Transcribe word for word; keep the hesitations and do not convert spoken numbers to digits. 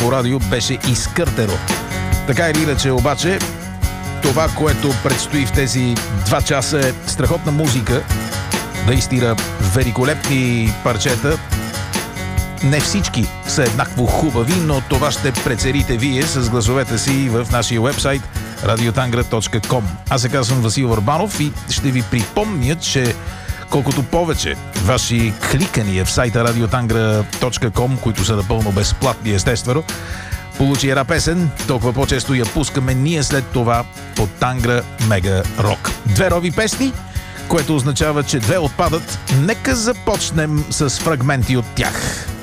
по радио беше изкъртеро. Така или иначе обаче, това, което предстои в тези два часа е страхотна музика, наистина великолепни парчета. Не всички са еднакво хубави, но това ще прецерите вие с гласовете си в нашия уебсайт радиотангра точка ком. Аз се казвам Васил Върбанов и ще ви припомня, че колкото повече ваши кликания в сайта радиотангра точка ком, които са напълно безплатни естествено, получи една песен, толкова по-често я пускаме ние след това по Тангра Мега Рок. Две рови песни, което означава, че две отпадат. Нека започнем с фрагменти от тях.